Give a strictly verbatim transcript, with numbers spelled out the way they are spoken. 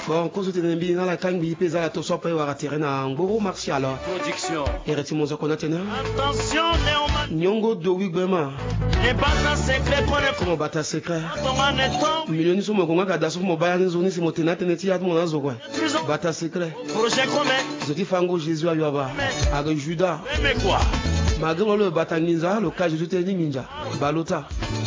Bon, cause de l'envie dans la canne, il pèse à la tosse après avoir atterri dans un gros martial. Production. Et rétimo ça qu'on a tenu. Attention, Néoma. Nyongo de Wigbema. Les bases secrets pour les Comment bata secret. Ton Millions sont mon conga kada sur mon bayan zone c'est mon tenant teneti à mon azo quoi. Bata secret. Projet commun. Je dis fango Jésus à Yoba. Avec Judas. Mais quoi? Malgré le bata ninja, le cas Jésus te dit ninja. Balota.